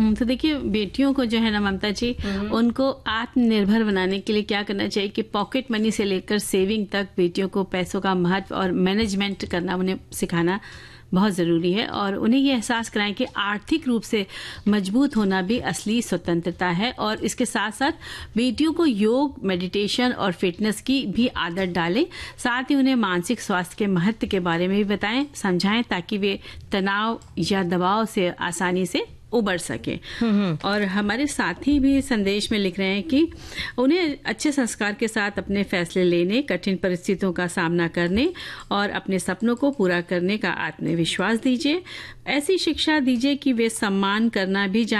तो देखिए बेटियों को जो है ना ममता जी, उनको आत्मनिर्भर बनाने के लिए क्या करना चाहिए कि पॉकेट मनी से लेकर सेविंग तक बेटियों को पैसों का महत्व और मैनेजमेंट करना उन्हें सिखाना बहुत ज़रूरी है, और उन्हें ये एहसास कराएं कि आर्थिक रूप से मजबूत होना भी असली स्वतंत्रता है। और इसके साथ साथ बेटियों को योग, मेडिटेशन और फिटनेस की भी आदत डालें। साथ ही उन्हें मानसिक स्वास्थ्य के महत्व के बारे में भी बताएं, समझाएं, ताकि वे तनाव या दबाव से आसानी से उबर सके। और हमारे साथी भी संदेश में लिख रहे हैं कि उन्हें अच्छे संस्कार के साथ अपने फैसले लेने, कठिन परिस्थितियों का सामना करने और अपने सपनों को पूरा करने का आत्मविश्वास दीजिए। ऐसी शिक्षा दीजिए कि वे सम्मान करना भी